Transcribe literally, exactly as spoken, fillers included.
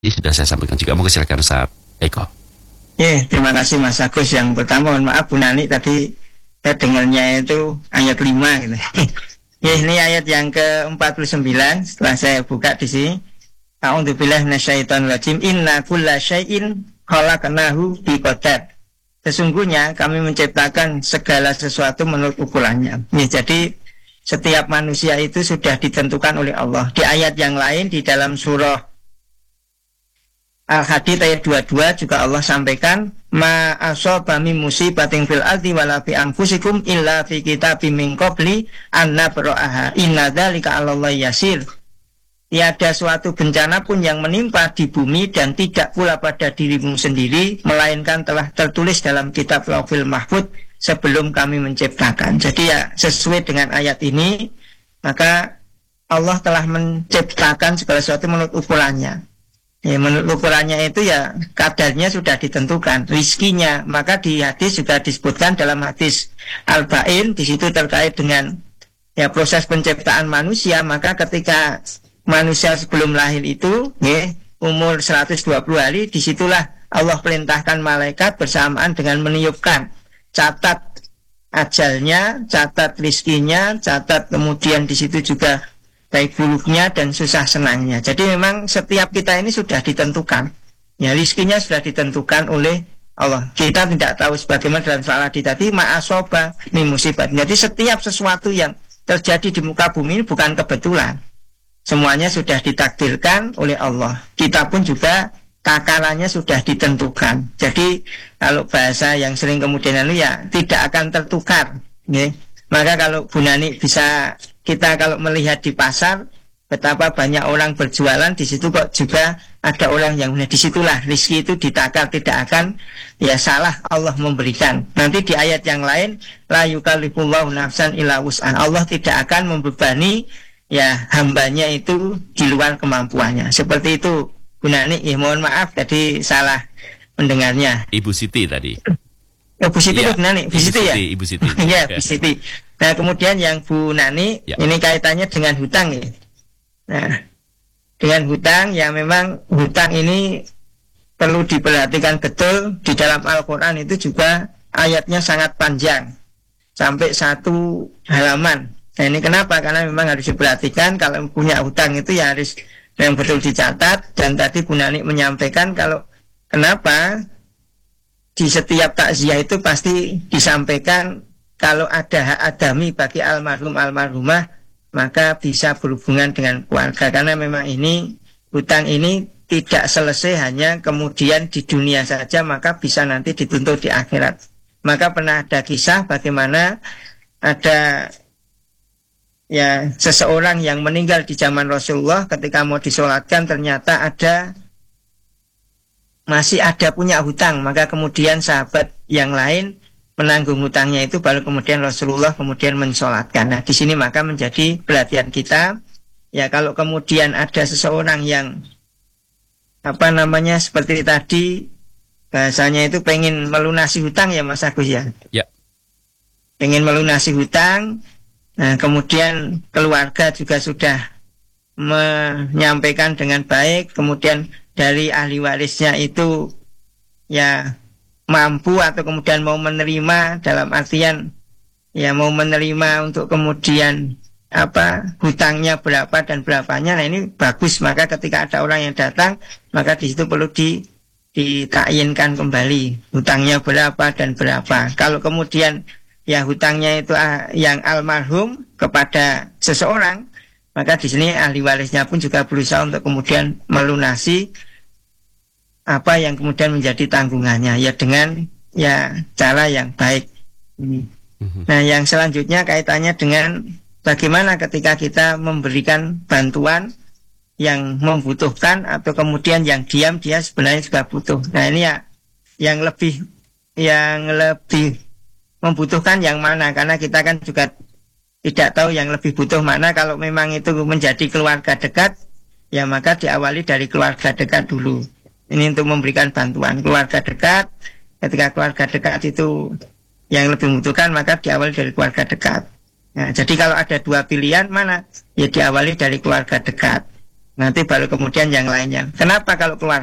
Ini sudah saya sampaikan juga. Mau silakan Ustaz Eko. Ya, terima kasih Mas Agus. Yang pertama mohon maaf Bu Nani, tadi saya dengarnya itu ayat lima gitu. Ya, ini ayat yang ke empat puluh sembilan setelah saya buka di sini. A'udzubillahi minasyaitonir rajim. Inna kulla syai'in khalaqnahu biqadar. Sesungguhnya kami menciptakan segala sesuatu menurut ukurannya. Ya, jadi setiap manusia itu sudah ditentukan oleh Allah. Di ayat yang lain di dalam surah Al-Hadid ayat dua puluh dua juga Allah sampaikan, ma asaba min musibatin fil ardi wala fi anfusikum illa fi kitabim min qabli an nabra'aha inna dzalika 'alallahi yasir. Tiada suatu bencana pun yang menimpa di bumi dan tidak pula pada dirimu sendiri, melainkan telah tertulis dalam kitab Lauhul Mahfuz sebelum kami menciptakan. Jadi ya sesuai dengan ayat ini, maka Allah telah menciptakan segala sesuatu menurut ukurannya. Ya, menurut ukurannya itu ya kadarnya sudah ditentukan, rizkinya. Maka di hadis juga disebutkan dalam hadis Al-Ba'in, di situ terkait dengan ya proses penciptaan manusia. Maka ketika manusia sebelum lahir itu ya, umur seratus dua puluh hari, disitulah Allah perintahkan malaikat bersamaan dengan meniupkan, catat ajalnya, catat rizkinya, catat kemudian di situ juga baik buruknya dan susah senangnya. Jadi memang setiap kita ini sudah ditentukan. Ya, rizkinya sudah ditentukan oleh Allah. Kita tidak tahu sebagaimana dalam surah Al-Hadid tadi, ma'asoba min musibat. Jadi setiap sesuatu yang terjadi di muka bumi ini bukan kebetulan. Semuanya sudah ditakdirkan oleh Allah. Kita pun juga takarannya sudah ditentukan. Jadi kalau bahasa yang sering kemudian itu ya tidak akan tertukar. Ya. Maka kalau Bu Nani bisa, kita kalau melihat di pasar betapa banyak orang berjualan, di situ kok juga ada orang yang di situlah rezeki itu ditakar, tidak akan ya salah Allah memberikan. Nanti di ayat yang lain, la yukallifullahu nafsan illa wus'an. Allah tidak akan membebani ya hambanya itu di luar kemampuannya. Seperti itu Bu Nani. Ya, mohon maaf tadi salah mendengarnya. Ibu Siti tadi. Oh, Bu Siti, ya, Bu Nani, Bu Siti ya? Ibu Siti. Ya, Bu Siti. Nah, kemudian yang Bu Nani, ya, ini kaitannya dengan hutang ya. Nah, dengan hutang, ya memang hutang ini perlu diperhatikan betul. Di dalam Al-Quran itu juga ayatnya sangat panjang, sampai satu halaman. Nah, ini kenapa? Karena memang harus diperhatikan. Kalau punya hutang itu ya harus yang betul dicatat. Dan tadi Bu Nani menyampaikan kalau kenapa di setiap takziah itu pasti disampaikan kalau ada hak adami bagi almarhum almarhumah maka bisa berhubungan dengan keluarga, karena memang ini hutang ini tidak selesai hanya kemudian di dunia saja, maka bisa nanti dituntut di akhirat. Maka pernah ada kisah bagaimana ada ya seseorang yang meninggal di zaman Rasulullah, ketika mau disolatkan ternyata ada masih ada punya hutang, maka kemudian sahabat yang lain menanggung hutangnya itu, baru kemudian Rasulullah kemudian mensolatkan. Nah, di sini maka menjadi perhatian kita, ya kalau kemudian ada seseorang yang apa namanya seperti tadi bahasanya itu pengen melunasi hutang ya Mas Agus ya, ya. pengen melunasi hutang, nah kemudian keluarga juga sudah menyampaikan dengan baik, kemudian dari ahli warisnya itu ya mampu atau kemudian mau menerima, dalam artian ya mau menerima untuk kemudian apa hutangnya berapa dan berapanya. Nah ini bagus, maka ketika ada orang yang datang maka di situ perlu di ditakiyinkan kembali hutangnya berapa dan berapa. Kalau kemudian ya hutangnya itu ah, yang almarhum kepada seseorang, maka di sini ahli warisnya pun juga berusaha untuk kemudian melunasi apa yang kemudian menjadi tanggungannya ya dengan ya cara yang baik. Nah, yang selanjutnya kaitannya dengan bagaimana ketika kita memberikan bantuan yang membutuhkan atau kemudian yang diam dia sebenarnya juga butuh. Nah, ini ya yang lebih yang lebih membutuhkan yang mana, karena kita kan juga tidak tahu yang lebih butuh mana. Kalau memang itu menjadi keluarga dekat, ya maka diawali dari keluarga dekat dulu. Ini untuk memberikan bantuan keluarga dekat. Ketika keluarga dekat itu yang lebih membutuhkan, maka diawali dari keluarga dekat. Nah, jadi kalau ada dua pilihan mana, ya diawali dari keluarga dekat. Nanti baru kemudian yang lainnya. Kenapa kalau keluar